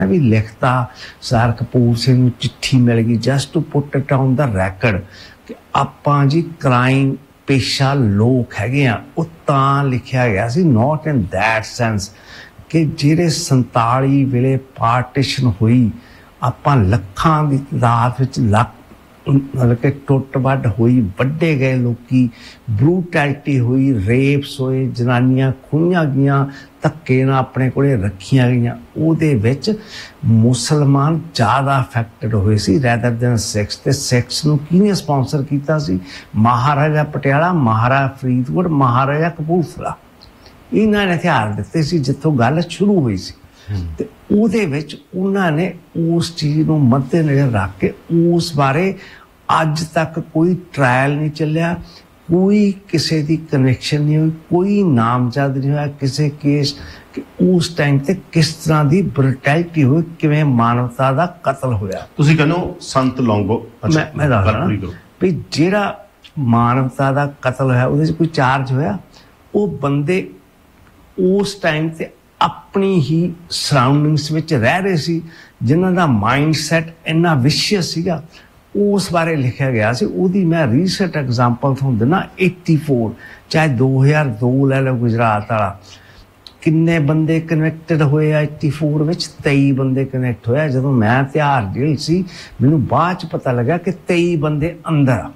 ਵੀ ਲਿਖਤਾ sir Kapoor Singh ਨੂੰ ਚਿੱਠੀ ਮਿਲ ਗਈ just to put it on the ਰੈਕਡ ਕਿ ਆਪਾਂ ਜੀ ਕ੍ਰਾਈਮ ਪੇਸ਼ਾ ਲੋਕ ਹੈਗੇ ਆ। ਉਹ ਤਾਂ ਲਿਖਿਆ ਗਿਆ ਸੀ ਨੋਟ ਇਨ ਦੈਟ ਸੈਂਸ ਕਿ ਜਿਹੜੇ 47 ਵੇਲੇ ਪਾਰਟੀਸ਼ਨ ਹੋਈ ਆਪਾਂ ਲੱਖਾਂ ਦੀ ਤਾਦਾਦ ਵਿੱਚ ਮਤਲਬ ਕਿ ਟੁੱਟ ਵੱਢ ਹੋਈ, ਵੱਢੇ ਗਏ ਲੋਕੀ, ਬਰੂਟੈਲਿਟੀ ਹੋਈ, ਰੇਪਸ ਹੋਏ, ਜਨਾਨੀਆਂ ਖੋਹੀਆਂ ਗਈਆਂ, ਧੱਕੇ ਨਾਲ ਆਪਣੇ ਕੋਲੇ ਰੱਖੀਆਂ ਗਈਆਂ। ਉਹਦੇ ਵਿੱਚ ਮੁਸਲਮਾਨ ਜ਼ਿਆਦਾ ਅਫੈਕਟਡ ਹੋਏ ਸੀ ਰੈਦਰ ਦੈਨ ਸਿੱਖਸ। ਅਤੇ ਸਿੱਖਸ ਨੂੰ ਕਿਹਨੇ ਸਪੋਂਸਰ ਕੀਤਾ ਸੀ? ਮਹਾਰਾਜਾ ਪਟਿਆਲਾ, ਮਹਾਰਾਜਾ ਫਰੀਦਕੋਟ, ਮਹਾਰਾਜਾ ਕਪੂਰਥਲਾ। ਇਹਨਾਂ ਨੇ ਹਥਿਆਰ ਦਿੱਤੇ ਸੀ ਜਿੱਥੋਂ ਗੱਲ ਸ਼ੁਰੂ ਹੋਈ ਸੀ। ਅਤੇ ਉਹਦੇ ਵਿੱਚ ਉਹਨਾਂ ਨੇ ਉਸ ਚੀਜ਼ ਨੂੰ ਮੱਦੇ ਨਜ਼ਰ ਰੱਖ ਕੇ ਉਸ ਬਾਰੇ ਅੱਜ ਤੱਕ ਕੋਈ ਟਰਾਇਲ ਨਹੀਂ ਚੱਲਿਆ, ਕੋਈ ਕਿਸੇ ਦੀ ਕਨੈਕਸ਼ਨ ਨਹੀਂ ਹੋਈ, ਕੋਈ ਨਾਮਜ਼ਦ ਨਹੀਂ ਹੋਇਆ ਕਿਸੇ ਕੇਸ ਕਿ ਉਸ ਟਾਈਮ ਤੇ ਕਿਸ ਤਰ੍ਹਾਂ ਦੀ ਬਰੂਟੈਲਿਟੀ ਹੋਈ, ਕਿਵੇਂ ਮਾਨਵਤਾ ਦਾ ਕਤਲ ਹੋਇਆ। ਤੁਸੀਂ ਕਹਿੰਦੇ ਹੋ ਸੰਤ ਲੌਂਗੋ, ਮੈਂ ਦੱਸਦਾ ਵੀ ਜਿਹੜਾ ਮਾਨਵਤਾ ਦਾ ਕਤਲ ਹੋਇਆ ਉਹਦੇ 'ਚ ਕੋਈ ਚਾਰਜ ਹੋਇਆ? ਉਹ ਬੰਦੇ ਉਸ ਟਾਈਮ ਤੇ ਆਪਣੀ ਹੀ ਸਰਾਊਂਡਿੰਗਸ ਵਿੱਚ ਰਹਿ ਰਹੇ ਸੀ ਜਿਨ੍ਹਾਂ ਦਾ ਮਾਈਂਡ ਸੈਟ ਇੰਨਾ ਵਿਸ਼ਿਅਸ ਸੀਗਾ। ਉਸ ਬਾਰੇ ਲਿਖਿਆ ਗਿਆ ਸੀ। ਉਹਦੀ ਮੈਂ ਰੀਸੈਂਟ ਐਗਜ਼ਾਮਪਲ ਤੁਹਾਨੂੰ ਦਿੰਦਾ। 84 ਚਾਹੇ 2002 ਲੈ ਲਓ, ਗੁਜਰਾਤ ਵਾਲਾ, ਕਿੰਨੇ ਬੰਦੇ ਕਨੈਕਟਡ ਹੋਏ ਆ 84 ਵਿੱਚ? 23 ਬੰਦੇ ਕਨੈਕਟ ਹੋਇਆ। ਜਦੋਂ ਮੈਂ ਤਿਹਾੜ ਜੇਲ੍ਹ ਸੀ ਮੈਨੂੰ ਬਾਅਦ 'ਚ ਪਤਾ ਲੱਗਾ ਕਿ 23 ਬੰਦੇ ਅੰਦਰ ਆ।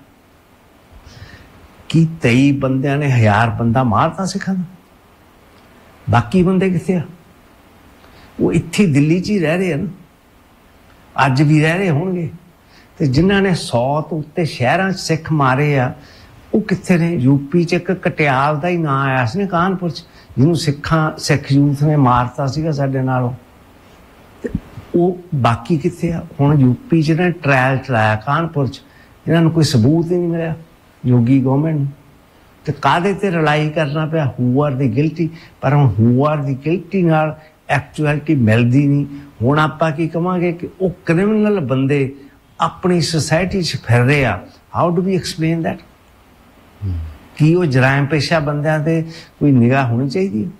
ਕੀ 23 ਬੰਦਿਆਂ ਨੇ 1000 ਬੰਦਾ ਮਾਰਤਾ ਸਿੱਖਾਂ ਦਾ? ਬਾਕੀ ਬੰਦੇ ਕਿੱਥੇ ਆ? ਉਹ ਇੱਥੇ ਦਿੱਲੀ 'ਚ ਹੀ ਰਹਿ ਰਹੇ ਹਨ, ਅੱਜ ਵੀ ਰਹਿ ਰਹੇ ਹੋਣਗੇ। ਅਤੇ ਜਿਨ੍ਹਾਂ ਨੇ 100 ਤੋਂ ਉੱਤੇ ਸ਼ਹਿਰਾਂ 'ਚ ਸਿੱਖ ਮਾਰੇ ਆ ਉਹ ਕਿੱਥੇ ਨੇ? ਯੂਪੀ 'ਚ ਇੱਕ ਕਟਿਆਲ ਦਾ ਹੀ ਨਾਂ ਆਇਆ ਸੀ ਨਾ, ਕਾਨਪੁਰ 'ਚ, ਜਿਹਨੂੰ ਸਿੱਖ ਯੂਥ ਨੇ ਮਾਰਤਾ ਸੀਗਾ ਸਾਡੇ ਨਾਲੋਂ। ਅਤੇ ਉਹ ਬਾਕੀ ਕਿੱਥੇ ਆ? ਹੁਣ ਯੂਪੀ 'ਚ ਨਾ ਟਰਾਇਲ ਚਲਾਇਆ ਕਾਨਪੁਰ 'ਚ, ਇਹਨਾਂ ਨੂੰ ਕੋਈ ਸਬੂਤ ਹੀ ਨਹੀਂ ਮਿਲਿਆ ਯੋਗੀ ਗੌਰਮੈਂਟ ਨੂੰ। ਅਤੇ ਕਾਹਦੇ 'ਤੇ ਰਿਲਾਈ ਕਰਨਾ ਪਿਆ? Who are the guilty. ਪਰ ਹੁਣ ਹੂ ਆਰ ਦੀ ਗਿਲਟੀ ਨਾਲ ਐਕਚੁਅਲਿਟੀ ਮਿਲਦੀ ਨਹੀਂ। ਹੁਣ ਆਪਾਂ ਕੀ ਕਹਾਂਗੇ ਕਿ ਉਹ ਕ੍ਰਿਮੀਨਲ ਬੰਦੇ ਆਪਣੀ ਸੁਸਾਇਟੀ 'ਚ ਫਿਰ ਰਹੇ ਆ। How do we explain that? ਕੀ ਉਹ ਜਰਾਇਮ ਪੇਸ਼ਾ ਬੰਦਿਆਂ 'ਤੇ ਕੋਈ ਨਿਗਾਹ ਹੋਣੀ ਚਾਹੀਦੀ ਹੈ?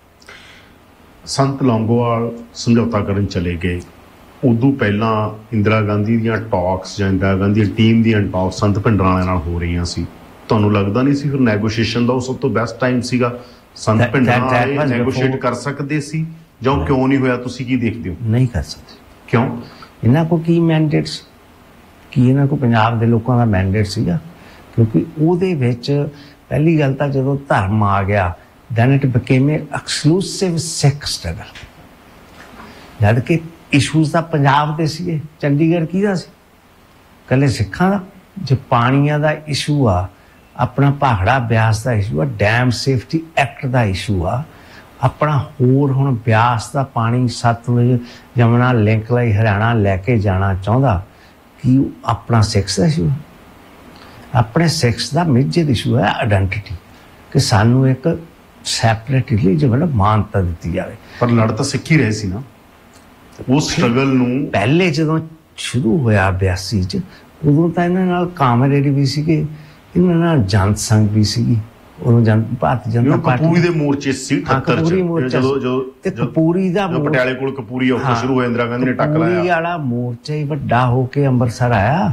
ਸੰਤ ਲੌਂਗੋਵਾਲ ਸਮਝੌਤਾ ਕਰਨ ਚਲੇ ਗਏ, ਉਦੋਂ ਪਹਿਲਾਂ ਇੰਦਰਾ ਗਾਂਧੀ ਦੀਆਂ ਟਾਕਸ ਜਾਂ ਇੰਦਰਾ ਗਾਂਧੀ ਦੀ ਟੀਮ ਦੀਆਂ ਟਾਕਸ ਸੰਤ ਭਿੰਡਰਾਂਵਾਲੇ ਨਾਲ ਹੋ ਰਹੀਆਂ ਸੀ। ਤੁਹਾਨੂੰ ਲੱਗਦਾ ਨਹੀਂ ਸੀ ਫਿਰ ਨੈਗੋਸ਼ੀਏਸ਼ਨ ਦਾ ਉਹ ਸਭ ਤੋਂ ਬੈਸਟ ਟਾਈਮ ਸੀਗਾ? ਸੰਤ ਭਿੰਡਰਾਂਵਾਲੇ ਨੈਗੋਸ਼ੀਏਟ ਕਰ ਸਕਦੇ ਸੀ ਜਾਂ ਕਿਉਂ ਨਹੀਂ ਹੋਇਆ? ਤੁਸੀਂ ਕੀ ਦੇਖਦੇ ਹੋ? ਨਹੀਂ ਕਰ ਸਕਦੇ। ਕਿਉਂ? ਇਹਨਾਂ ਕੋਲ ਕੀ ਮੈਂਡੇਟਸ? ਕੀ ਇਹਨਾਂ ਕੋਲ ਪੰਜਾਬ ਦੇ ਲੋਕਾਂ ਦਾ ਮੈਂਡੇਟ ਸੀਗਾ? ਕਿਉਂਕਿ ਉਹਦੇ ਵਿੱਚ ਪਹਿਲੀ ਗੱਲ ਤਾਂ ਜਦੋਂ ਧਰਮ ਆ ਗਿਆ then it became A exclusive Sikh struggle. ਜਦ ਕਿ ਇਸ਼ੂਜ਼ ਤਾਂ ਪੰਜਾਬ ਦੇ ਸੀਗੇ। ਚੰਡੀਗੜ੍ਹ ਕਿਹਦਾ ਸੀ? ਇਕੱਲੇ ਸਿੱਖਾਂ ਦਾ। ਜੇ ਪਾਣੀਆਂ ਦਾ ਇਸ਼ੂ ਆ, ਆਪਣਾ ਭਾਖੜਾ ਬਿਆਸ ਦਾ ਇਸ਼ੂ ਆ, ਡੈਮ ਸੇਫਟੀ ਐਕਟ ਦਾ ਇਸ਼ੂ ਆ, ਆਪਣਾ ਹੋਰ ਹੁਣ ਬਿਆਸ ਦਾ ਪਾਣੀ ਸਤਲੁਜ ਯਮੁਨਾ ਲਿੰਕ ਲਈ ਹਰਿਆਣਾ ਲੈ ਕੇ ਜਾਣਾ ਚਾਹੁੰਦਾ, ਕੀ ਆਪਣਾ ਸਿੱਖਸ ਦਾ ਇਸ਼ੂ? ਆਪਣੇ ਸਿੱਖਸ ਦਾ ਮੇਜਰ ਇਸ਼ੂ ਹੈ ਆਇਡੈਂਟੀਟੀ, ਕਿ ਸਾਨੂੰ ਇੱਕ ਸੈਪਰੇਟ ਰਿਲੀਜਨ ਮਾਨਤਾ ਦਿੱਤੀ ਜਾਵੇ। ਪਰ ਲੜ ਤਾਂ ਸਿੱਖ ਹੀ ਰਹੇ ਸੀ ਨਾ ਉਸ ਸਟਰਗਲ ਨੂੰ। ਪਹਿਲੇ ਜਦੋਂ ਸ਼ੁਰੂ ਹੋਇਆ 82 'ਚ, ਉਦੋਂ ਤਾਂ ਇਹਨਾਂ ਨਾਲ ਕਾਮਰੇਡ ਵੀ ਸੀਗੇ, ਇਹਨਾਂ ਨਾਲ ਜਨਤ ਸੰਘ ਵੀ ਸੀਗੀ। ਉਦੋਂ ਭਾਰਤੀ ਜਨਤਾ ਪਾਰਟੀ ਕਪੂਰੀ ਦੇ ਮੋਰਚੇ ਸੀ 78 'ਚ, ਜਦੋਂ ਤੇ ਕਪੂਰੀ ਦਾ ਪਟਿਆਲੇ ਕੋਲ ਕਪੂਰੀ ਔਖਾ ਸ਼ੁਰੂ ਹੋਇਆ, ਇੰਦਰਾ ਗਾਂਧੀ ਨੇ ਟੱਕ ਲਾਇਆ। ਕਪੂਰੀ ਵਾਲਾ ਮੋਰਚਾ ਹੀ ਵੱਡਾ ਹੋ ਕੇ ਅੰਮ੍ਰਿਤਸਰ ਆਇਆ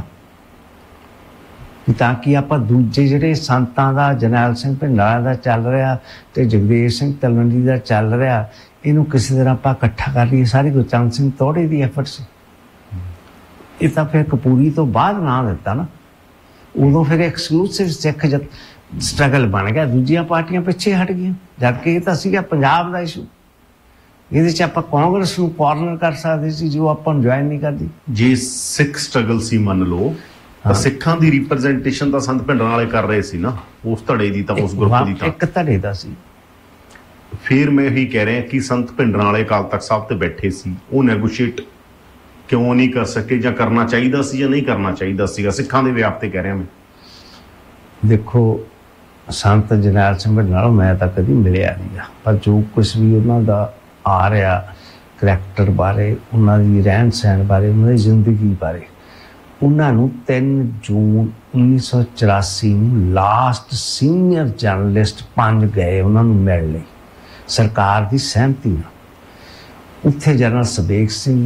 ਤਾਂ ਕਿ ਆਪਾਂ ਦੂਜੇ ਜਿਹੜੇ ਸੰਤਾਂ ਦਾ, ਜਰਨੈਲ ਸਿੰਘ ਭਿੰਡਰਾਂਵਾਲੇ ਦਾ ਚੱਲ ਰਿਹਾ ਤੇ ਜਗਦੇਵ ਸਿੰਘ ਤਲਵੰਡੀ ਦਾ ਚੱਲ ਰਿਹਾ, ਇਹਨੂੰ ਕਿਸੇ ਤਰ੍ਹਾਂ ਆਪਾਂ ਇਕੱਠਾ ਕਰ ਲਈਏ। ਸਾਰੀ ਗੁਰਚਰਨ ਸਿੰਘ ਤੋੜੇ ਦੀ ਐਫਰਟ ਸੀ। ਇਹ ਤਾਂ ਫਿਰ ਕਪੂਰੀ ਤੋਂ ਬਾਅਦ ਨਾਂ ਦਿੱਤਾ ਨਾ। ਉਦੋਂ ਫਿਰ ਐਕਸਕਲੂਸਿਵ ਸਿੱਖ ਸਟਰਗਲ ਬਣ ਗਿਆ, ਦੂਜੀਆਂ ਪਾਰਟੀਆਂ ਪਿੱਛੇ ਹਟ ਗਈਆਂ। ਜਦ ਕਿ ਇਹ ਤਾਂ ਸੀਗਾ ਪੰਜਾਬ ਦਾ ਇਸ਼ੂ। ਇਹਦੇ 'ਚ ਆਪਾਂ ਕਾਂਗਰਸ ਨੂੰ ਕਾਰਨਰ ਕਰ ਸਕਦੇ ਸੀ ਜੋ ਆਪਾਂ ਨੂੰ ਜੁਆਇਨ ਨਹੀਂ ਕਰਦੀ। ਜੇ ਸਿੱਖ ਸਟਰਗਲ ਸੀ ਮੰਨ ਲਓ, ਤਾਂ ਸਿੱਖਾਂ ਦੀ ਰਿਪਰੈਜ਼ੈਂਟੇਸ਼ਨ ਤਾਂ ਸੰਤ ਭਿੰਡਰਾਂਵਾਲੇ ਕਰ ਰਹੇ ਸੀ ਨਾ, ਉਸ ਧੜੇ ਦੀ ਤਾਂ, ਉਸ ਗਰੁੱਪ ਦੀ ਤਾਂ। ਇੱਕ ਧੜੇ ਦਾ ਸੀ। ਫਿਰ ਮੈਂ ਇਹੀ ਕਹਿ ਰਿਹਾ ਕਿ ਸੰਤ ਭਿੰਡਰਾਂਵਾਲੇ ਅਕਾਲ ਤਖਤ ਸਾਹਿਬ ਤੇ ਬੈਠੇ ਸੀ, ਉਹ ਨੈਗੋਸ਼ੀਏਟ ਕਿਉਂ ਨਹੀਂ ਕਰ ਸਕੇ, ਜਾਂ ਕਰਨਾ ਚਾਹੀਦਾ ਸੀ ਜਾਂ ਨਹੀਂ ਕਰਨਾ ਚਾਹੀਦਾ ਸੀਗਾ? ਸਿੱਖਾਂ ਦੇ ਵਿਆਪ ਤੇ ਕਹਿ ਰਿਹਾ ਮੈਂ। ਦੇਖੋ, ਸੰਤ ਜਰਨੈਲ ਸਿੰਘ ਭਿੰਡਰਾਂਵਾਲੇ ਮੈਂ ਤਾਂ ਕਦੀ ਮਿਲਿਆ ਨਹੀਂ ਆ, ਪਰ ਜੋ ਕੁਛ ਵੀ ਉਹਨਾਂ ਦਾ ਆ ਰਿਹਾ ਕਰੈਕਟਰ ਬਾਰੇ, ਉਹਨਾਂ ਦੀ ਰਹਿਣ ਸਹਿਣ ਬਾਰੇ, ਉਹਨਾਂ ਦੀ ਜ਼ਿੰਦਗੀ ਬਾਰੇ, ਉਹਨਾਂ ਨੂੰ 3 ਜੂਨ 1984 ਨੂੰ ਲਾਸਟ ਸੀਨੀਅਰ ਜਰਨਲਿਸਟ 5 ਗਏ ਉਹਨਾਂ ਨੂੰ ਮਿਲਣ ਲਈ ਸਰਕਾਰ ਦੀ ਸਹਿਮਤੀ ਨਾਲ। ਉੱਥੇ ਜਨਰਲ ਸਬੇਗ ਸਿੰਘ